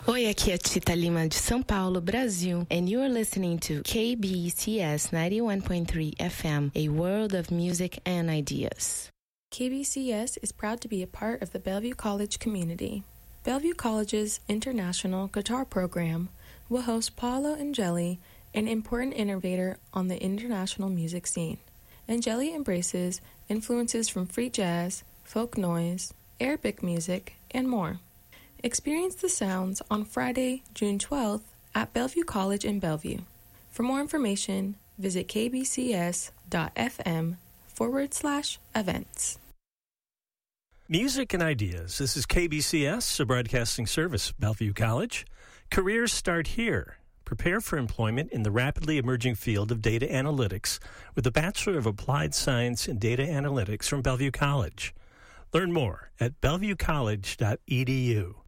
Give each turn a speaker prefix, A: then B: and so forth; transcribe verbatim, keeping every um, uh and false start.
A: Oi, aqui é Tita Lima de São Paulo, Brasil, and you are listening to K B C S ninety-one point three F M, a world of music and ideas.
B: K B C S is proud to be a part of the Bellevue College community. Bellevue College's International Guitar Program will host Paolo Angeli, an important innovator on the international music scene. Angeli embraces influences from free jazz, folk noise, Arabic music, and more. Experience the sounds on Friday, June twelfth at Bellevue College in Bellevue. For more information, visit kbcs.fm forward slash events.
C: Music and ideas. This is K B C S, a broadcasting service of Bellevue College. Careers start here. Prepare for employment in the rapidly emerging field of data analytics with a Bachelor of Applied Science in Data Analytics from Bellevue College. Learn more at bellevue college dot e d u.